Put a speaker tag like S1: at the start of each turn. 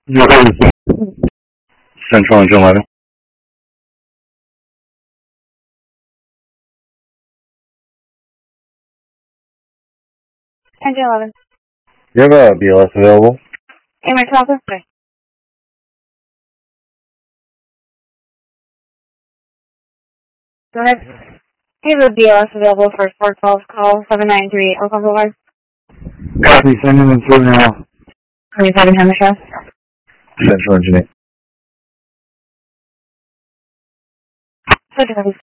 S1: Central Engine 11.
S2: Engine 11.
S1: You have a BLS available?
S2: Air 12, sorry. Go ahead. We have a BLS available for 412 call 793 Oakland Boulevard.
S1: Copy, sending them through now.
S2: 27 Hammershouse.
S1: Central Engine 8.
S2: So,